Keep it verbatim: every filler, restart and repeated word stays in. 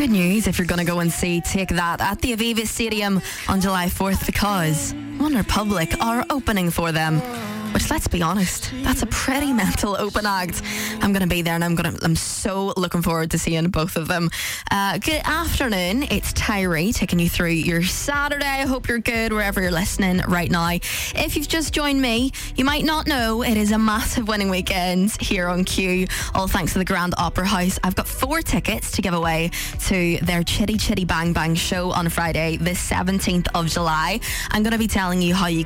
Good news if you're going to go and see Take That at the Aviva Stadium on July fourth, because One Republic are opening for them. Which, let's be honest, that's a pretty mental open act. I'm going to be there, and I'm going to. I'm so looking forward to seeing both of them. Uh, good afternoon. It's Tyree taking you through your Saturday. I hope you're good wherever you're listening right now. If you've just joined me, you might not know it is a massive winning weekend here on Q. All thanks to the Grand Opera House. I've got four tickets to give away to their Chitty Chitty Bang Bang show on Friday, the seventeenth of July. I'm going to be telling you how you